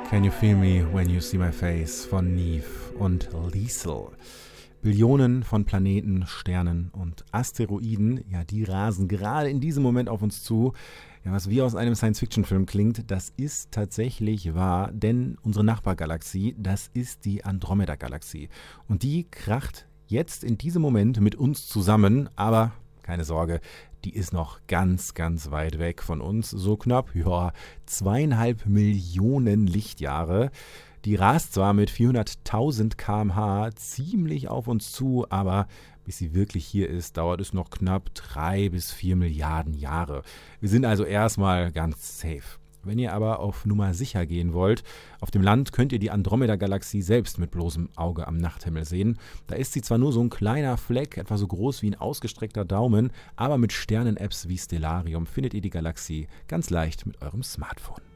Can You Feel Me When You See My Face von Neve und Liesel. Billionen von Planeten, Sternen und Asteroiden, ja, die rasen gerade in diesem Moment auf uns zu. Ja, was wie aus einem Science-Fiction-Film klingt, das ist tatsächlich wahr, denn unsere Nachbargalaxie, das ist die Andromeda-Galaxie. Und die kracht jetzt in diesem Moment mit uns zusammen, aber keine Sorge, die ist noch ganz, ganz weit weg von uns, so knapp, 2,5 Millionen Lichtjahre. Die rast zwar mit 400.000 km/h ziemlich auf uns zu, aber bis sie wirklich hier ist, dauert es noch knapp 3 bis 4 Milliarden Jahre. Wir sind also erstmal ganz safe. Wenn ihr aber auf Nummer sicher gehen wollt, auf dem Land könnt ihr die Andromeda-Galaxie selbst mit bloßem Auge am Nachthimmel sehen. Da ist sie zwar nur so ein kleiner Fleck, etwa so groß wie ein ausgestreckter Daumen, aber mit Sternen-Apps wie Stellarium findet ihr die Galaxie ganz leicht mit eurem Smartphone.